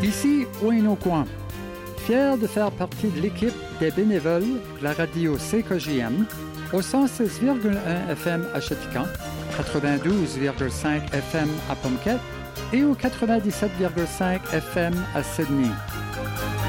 Ici, Wayne Aucoin, fier de faire partie de l'équipe des bénévoles de la radio CKJM au 106,1 FM à Châtillon, 92,5 FM à Pomquet et au 97,5 FM à Sydney.